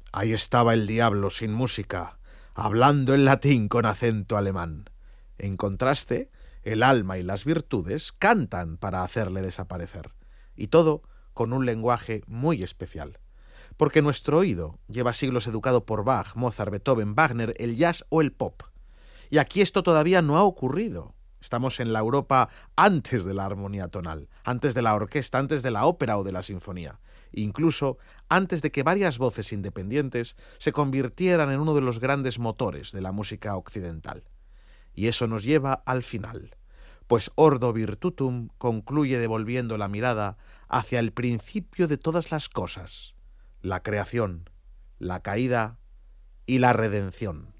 Ahí estaba el diablo sin música, hablando en latín con acento alemán. En contraste, el alma y las virtudes cantan para hacerle desaparecer, y todo con un lenguaje muy especial. Porque nuestro oído lleva siglos educado por Bach, Mozart, Beethoven, Wagner, el jazz o el pop. Y aquí esto todavía no ha ocurrido. Estamos en la Europa antes de la armonía tonal, antes de la orquesta, antes de la ópera o de la sinfonía, incluso antes de que varias voces independientes se convirtieran en uno de los grandes motores de la música occidental. Y eso nos lleva al final, pues Ordo Virtutum concluye devolviendo la mirada hacia el principio de todas las cosas, la creación, la caída y la redención.